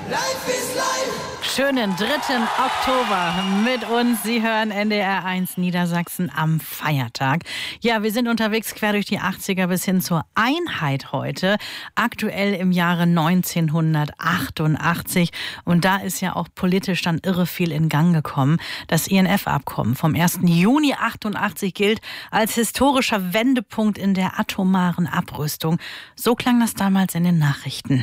Schönen 3. Oktober mit uns. Sie hören NDR 1 Niedersachsen am Feiertag. Ja, wir sind unterwegs quer durch die 80er bis hin zur Einheit heute. Aktuell im Jahre 1988. Und da ist ja auch politisch dann irre viel in Gang gekommen. Das INF-Abkommen vom 1. Juni 88 gilt als historischer Wendepunkt in der atomaren Abrüstung. So klang das damals in den Nachrichten.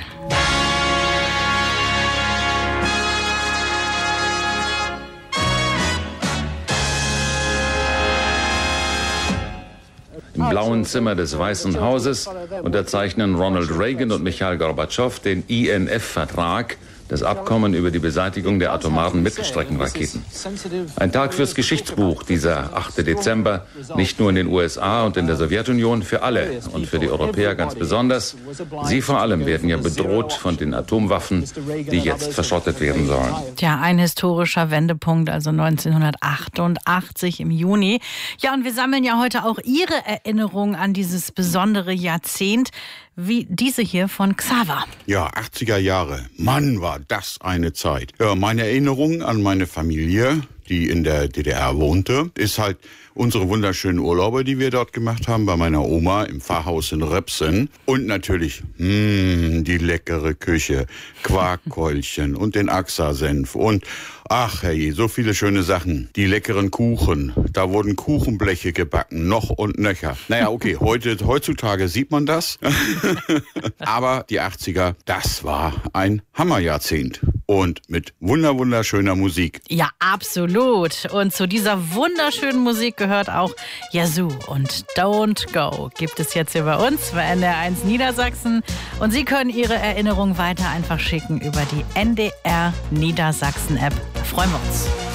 Im blauen Zimmer des Weißen Hauses unterzeichnen Ronald Reagan und Michail Gorbatschow den INF-Vertrag, das Abkommen über die Beseitigung der atomaren Mittelstreckenraketen. Ein Tag fürs Geschichtsbuch, dieser 8. Dezember, nicht nur in den USA und in der Sowjetunion, für alle und für die Europäer ganz besonders. Sie vor allem werden ja bedroht von den Atomwaffen, die jetzt verschrottet werden sollen. Tja, ein historischer Wendepunkt, also 1988 im Juni. Ja, und wir sammeln ja heute auch Ihre Erinnerungen an dieses besondere Jahrzehnt, wie diese hier von Xaver. Ja, 80er Jahre. Mann, war das eine Zeit. Ja, meine Erinnerung an meine Familie, die in der DDR wohnte, ist halt unsere wunderschönen Urlaube, die wir dort gemacht haben, bei meiner Oma im Pfarrhaus in Röpsen. Und natürlich, die leckere Küche, Quarkkeulchen und den Axa-Senf und, ach herrje, so viele schöne Sachen. Die leckeren Kuchen, da wurden Kuchenbleche gebacken, noch und nöcher. Naja, okay, heutzutage sieht man das. Aber die 80er, das war ein Hammerjahrzehnt. Und mit wunderschöner Musik. Ja, absolut. Und zu dieser wunderschönen Musik gehört auch Yazoo und Don't Go. Gibt es jetzt hier bei uns bei NDR 1 Niedersachsen. Und Sie können Ihre Erinnerung weiter einfach schicken über die NDR Niedersachsen App. Da freuen wir uns.